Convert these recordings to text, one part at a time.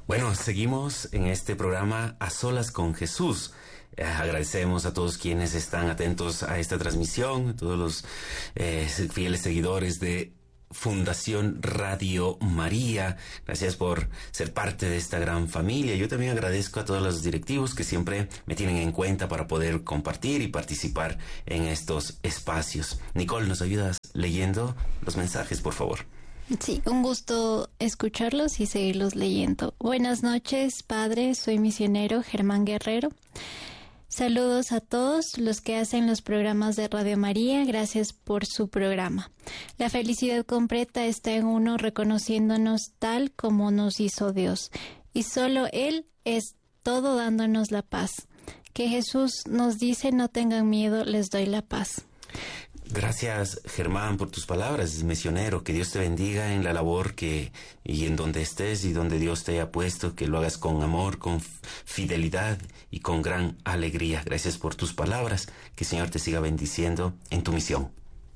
Bueno, seguimos en este programa A Solas con Jesús. Agradecemos a todos quienes están atentos a esta transmisión, a todos los fieles seguidores de Fundación Radio María. Gracias por ser parte de esta gran familia. Yo también agradezco a todos los directivos que siempre me tienen en cuenta para poder compartir y participar en estos espacios. Nicole, ¿nos ayudas leyendo los mensajes, por favor? Sí, un gusto escucharlos y seguirlos leyendo. Buenas noches, padre. Soy misionero Germán Guerrero. Saludos a todos los que hacen los programas de Radio María. Gracias por su programa. La felicidad completa está en uno reconociéndonos tal como nos hizo Dios. Y solo Él es todo dándonos la paz. Que Jesús nos dice: no tengan miedo, les doy la paz. Gracias, Germán, por tus palabras, misionero. Que Dios te bendiga en la labor y en donde estés y donde Dios te haya puesto, que lo hagas con amor, con fidelidad y con gran alegría. Gracias por tus palabras. Que el Señor te siga bendiciendo en tu misión.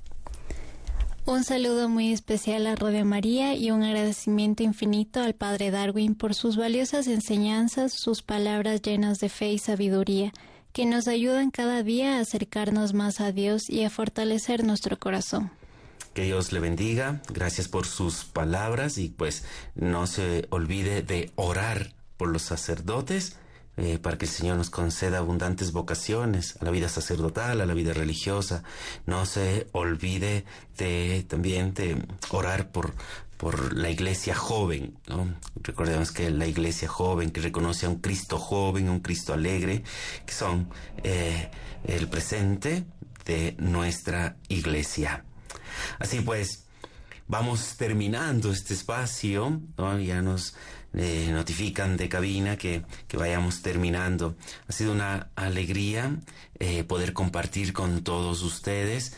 Un saludo muy especial a Radio María y un agradecimiento infinito al Padre Darwin por sus valiosas enseñanzas, sus palabras llenas de fe y sabiduría, que nos ayudan cada día a acercarnos más a Dios y a fortalecer nuestro corazón. Que Dios le bendiga. Gracias por sus palabras y pues no se olvide de orar por los sacerdotes para que el Señor nos conceda abundantes vocaciones a la vida sacerdotal, a la vida religiosa. No se olvide también de orar por la iglesia joven, ¿no? Recordemos que la iglesia joven, que reconoce a un Cristo joven, un Cristo alegre, que son el presente de nuestra iglesia. Así pues, vamos terminando este espacio, ¿no? Ya nos notifican de cabina que vayamos terminando. Ha sido una alegría poder compartir con todos ustedes.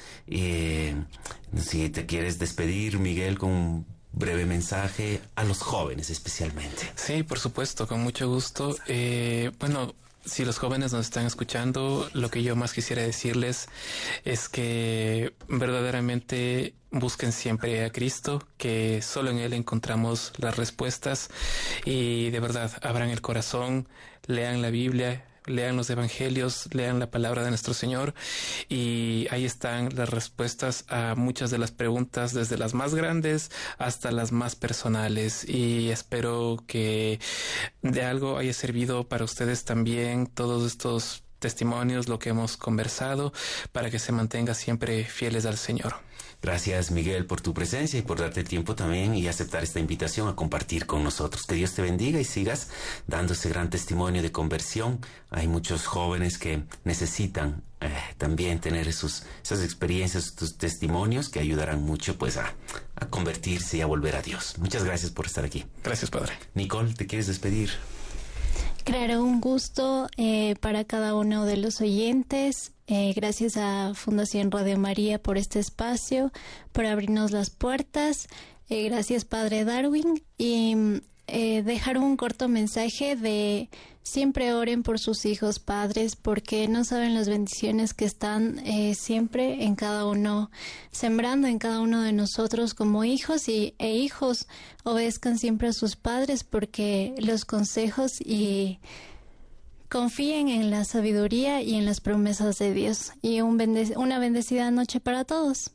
Si te quieres despedir, Miguel, con un breve mensaje a los jóvenes especialmente. Sí, por supuesto, con mucho gusto. Bueno, si los jóvenes nos están escuchando, lo que yo más quisiera decirles es que verdaderamente busquen siempre a Cristo, que solo en Él encontramos las respuestas, y de verdad abran el corazón, lean la Biblia, lean los evangelios, lean la palabra de nuestro Señor, y ahí están las respuestas a muchas de las preguntas, desde las más grandes hasta las más personales. Y espero que de algo haya servido para ustedes también todos estos testimonios, lo que hemos conversado, para que se mantengan siempre fieles al Señor. Gracias, Miguel, por tu presencia y por darte tiempo también y aceptar esta invitación a compartir con nosotros. Que Dios te bendiga y sigas dando ese gran testimonio de conversión. Hay muchos jóvenes que necesitan también tener esas experiencias, estos testimonios que ayudarán mucho pues a convertirse y a volver a Dios. Muchas gracias por estar aquí. Gracias, Padre. Nicole, ¿te quieres despedir? Claro, un gusto para cada uno de los oyentes. Gracias a Fundación Radio María por este espacio, por abrirnos las puertas. Gracias, Padre Darwin. Y dejar un corto mensaje de siempre oren por sus hijos, padres, porque no saben las bendiciones que están siempre en cada uno, sembrando en cada uno de nosotros como hijos, e hijos obedezcan siempre a sus padres, porque los consejos y confíen en la sabiduría y en las promesas de Dios. Y una bendecida noche para todos.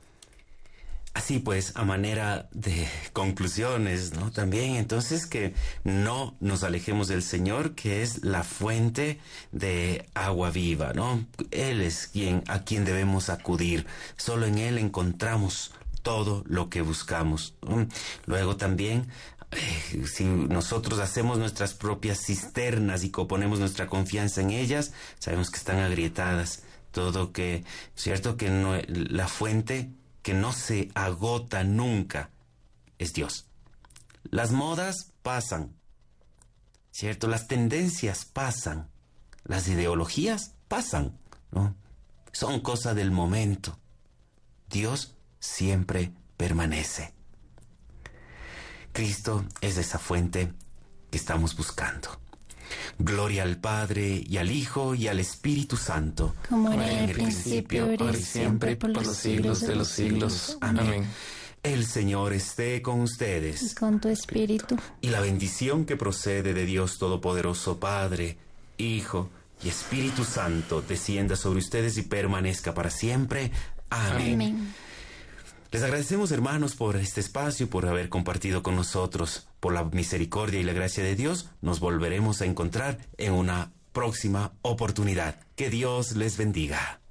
Así pues, a manera de conclusiones, ¿no? También, entonces, que no nos alejemos del Señor, que es la fuente de agua viva, ¿no? Él es a quien debemos acudir. Solo en Él encontramos todo lo que buscamos. Luego también, si nosotros hacemos nuestras propias cisternas y ponemos nuestra confianza en ellas, sabemos que están agrietadas. Cierto que no, la fuente que no se agota nunca es Dios. Las modas pasan, ¿cierto? Las tendencias pasan, las ideologías pasan, ¿no? Son cosa del momento. Dios siempre permanece. Cristo es esa fuente que estamos buscando. Gloria al Padre, y al Hijo, y al Espíritu Santo. Como era en el principio, ahora y siempre, por los siglos de los siglos. Amén. El Señor esté con ustedes. Y con tu espíritu. Y la bendición que procede de Dios Todopoderoso, Padre, Hijo y Espíritu Santo, descienda sobre ustedes y permanezca para siempre. Amén. Amén. Les agradecemos, hermanos, por este espacio, por haber compartido con nosotros. Por la misericordia y la gracia de Dios, nos volveremos a encontrar en una próxima oportunidad. Que Dios les bendiga.